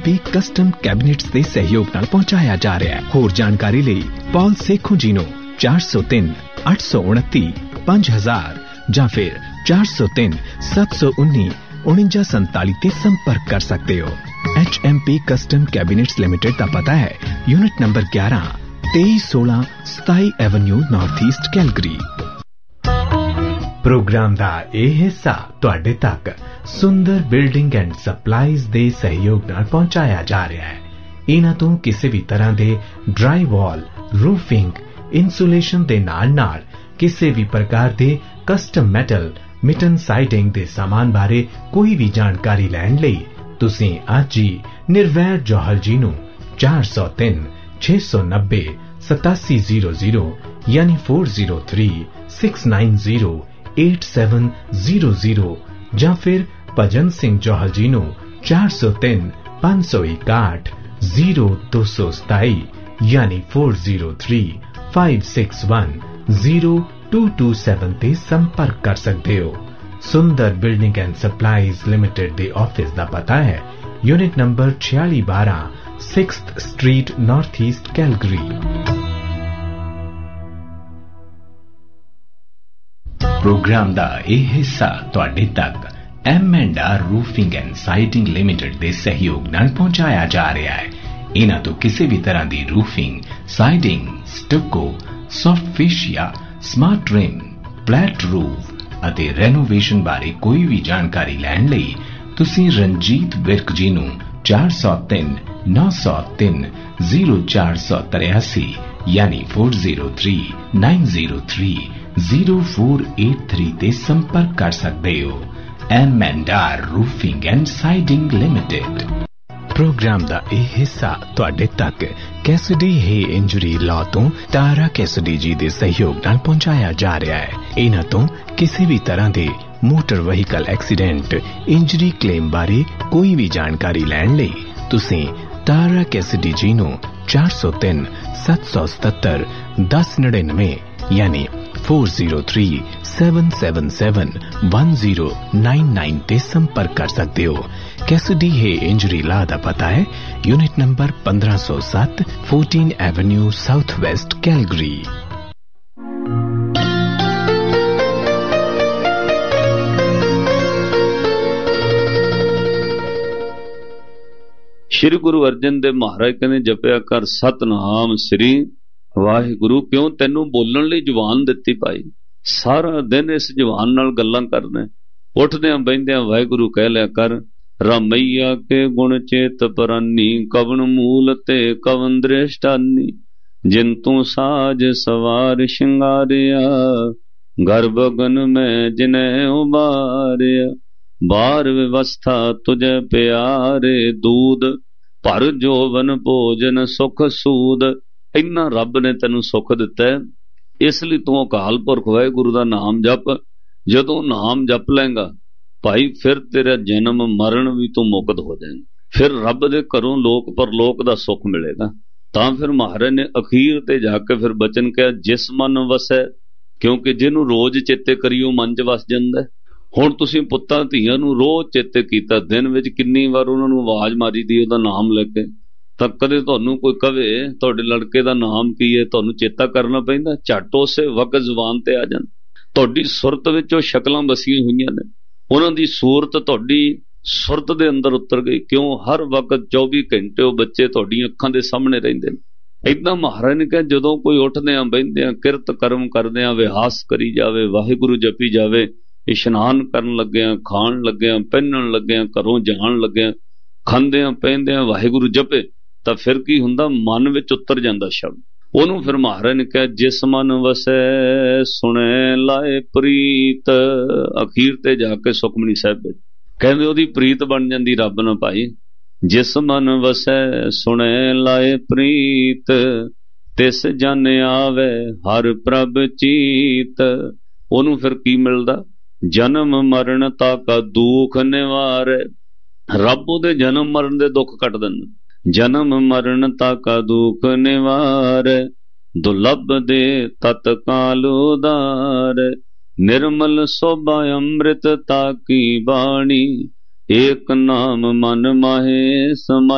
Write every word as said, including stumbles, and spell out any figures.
P custom cabinets के सहयोग नाल पहुंचाया जा रहा है। होर जानकारी लई पॉल सेखों जी नूं चार सौ तीन अठ सौ उनती पांच हजार या फिर चार सौ तीन सत्त सौ उन्नी उनंजा संताली ते संपर्क कर सकते हो। H M P custom cabinets limited का पता है यूनिट नंबर ग्यारह तेईस सोलह सताई Avenue north east Calgary. Programme का यह हिस्सा तुहाडे तक सुंदर बिल्डिंग एंड सप्लाईज दे सहयोग नाल पहुंचाया जा रहा है। इन्हां तों किसी भी तरह दे ड्राई वॉल, रूफिंग, इंसुलेशन दे नाल नाल किसी भी प्रकार दे कस्टम मेटल मिटन साइडिंग दे सामान बारे कोई भी जानकारी लैण लई तुसीं अज ही निर्वैर जौहल जी नूं चार सौ तीन छे सौ नब्बे सतासी जीरो जीरो यानी four zero three six nine zero eight seven zero zero या फिर भजन सिंह जौहल जी नूं चार सौ तीन पांच सौ इकाठ जीरो दो सौ सताई यानी four zero three five six one zero to to seven ते संपर्क कर सकते हो। सुंदर building and supplies limited they office दा पता है यूनिट नंबर छियाली बारह sixth street north east Calgary. Programme दा यह हिस्सा तुहाडे तक M and are roofing and siding limited दे सहयोग नाल पहुंचाया जा रहा है। इन्हां तो किसी भी तरह दी roofing, siding, stucco, soft fascia, smart rim, flat roof ਅਤੇ ਰੈਨੋਵੇਸ਼ਨ ਬਾਰੇ ਕੋਈ ਵੀ ਜਾਣਕਾਰੀ ਲੈਣ ਲਈ ਤੁਸੀਂ ਰਣਜੀਤ ਵਿਰਕ ਜੀ ਨੂੰ ਚਾਰ ਸੌ ਤਿੰਨ ਨੌ ਸੌ ਤਿੰਨ ਜ਼ੀਰੋ ਚਾਰ ਸੌ ਤਰਿਆਸੀ यानी four zero three nine zero three zero four eight three ते संपर्क कर सकते हो। M and are roofing and siding limited. Programme दा यह हिस्सा तुहाडे तक कैसिडी हे इंजरी लॉ तो तारा कैसिडी जी दे सहयोग नाल पहुंचाया जा रहा है। इन्हां तो किसी भी तरह दे motor vehicle accident injury claim बारे कोई भी जानकारी लैण लई तुसीं तारा कैसिडी जी नूं चार सौ तीन सत्त सौ सतहत्तर दस नड़िनवे यानी four zero three seven seven seven one zero nine nine ते संपर्क कर सकते हो। कैसिडी हे इंजरी ला दा पता है यूनिट नंबर पंद्रह सौ सात fourteen Avenue south west Calgary. Shri Guru Arjan Dev महाराज कहने जपिया कर सतनाम श्री वाहिगुरु। क्यों तेनू बोलण लई जुबान दित्ती पाई, सारा दिन इस जुबान नाल गल्लां करना, उठदियां बहिंदियां वाहिगुरु कह लिया कर। रामैया के गुण चेत परानी कवन मूल ते कवन दृष्टानी जिन तू साज सवार शिंगारिया गर्भ गगन में जिन्हें उबारिया बार व्यवस्था तुझे प्यारे दूध भर जोवन भोजन सुख सूद। इन्ना रब ने तेनू सुख दिता है, इसलिए तू अकाल पुरख वाहिगुरु दा नाम जप। जदों नाम जप लेंगा भाई फिर तेरा जन्म मरण भी तू मुक्त हो जाएगा, फिर रब दे घरों लोक परलोक दा सुख मिलेगा। तां फिर महाराज ने अखीर ते जाके फिर बचन कहा जिस मन वसै, क्योंकि जिन्हों रोज चेते करियो मन च वस जांदा। हुण तुसीं पुत्तां धीआं नूं रोज चेते कीता, दिन विच किन्नी वार उन्हां नूं आवाज मारी दी उहदा नाम लैके, तां कदे तुहानूं कोई कहे तुहाडे लड़के दा नाम की है, तुहानूं चेता करना पैंदा, झट उसे वक्त जुबान ते आ जांदा। तुहाडी सुरत विच ओह शक्लां बसियां होईयां ने, उन्हां दी सूरत तुहाडी सुरत दे अंदर उतर गई। क्यों हर वक्त चौबी घंटे ओह बच्चे तुहाडीआं अखां दे सामने रहिंदे ने। इदां महाराज ने कहा जदों कोई उठदिआं बहिंदिआं किरत कर्म करदिआं विहास करी जावे, वाहिगुरु जपी जावे, इशनान करन लग्गिआं, खाण लग्गिआं, पहनण लग्गिआं, घरों जाण लग्गिआं, खांदिआं पींदिआं वाहिगुरु जपे, तां फिर की हुंदा मन विच उतर जांदा शब्द। ओनू फिर महाराज ने कहा जिस मन वसै सुने लाए प्रीत। अखीर ते जाके सुखमनी साहिब कहंदे ओदी प्रीत बन जांदी रब नाल भाई। जिस मन वसै सुने लाए प्रीत तिस जन आवे हर प्रभ चीत। ओनू फिर की मिलदा जन्म मरण ताका दुख निवारे। रब ओदे जन्म मरण दे दुख कट दिंदा। जन्म मरण ताका दुख निवारे दुर्लभ दे तत्काल उदार। निर्मल शोभा अमृत ताकी बाणी एक नाम मन माहे समाए।